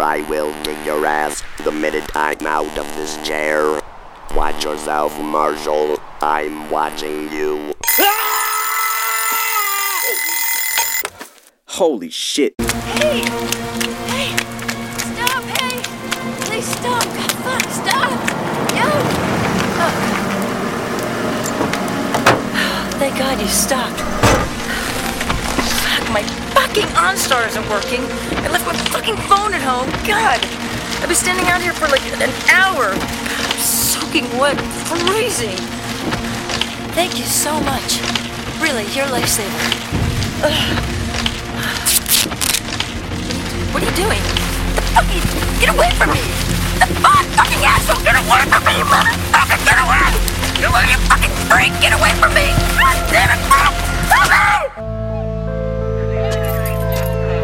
I will kick your ass the minute I'm out of this chair. Watch yourself, Marshall. I'm watching you. Holy shit. Hey! Hey! Stop! Hey! Please stop! God, fuck! Stop! Yo! Oh. Thank God you stopped. Fuck, my fucking OnStar isn't working. I left my fucking phone at home. God! I've been standing out here for like an hour. I'm soaking wet, freezing. Thank you so much. Really, you're a lifesaver. What are you doing? The fuck you? Get away from me! The fuck? Fucking asshole! Get away from me, you motherfucker! Get away! Get away, you fucking freak! Get away from me! God damn it, bro! Help me!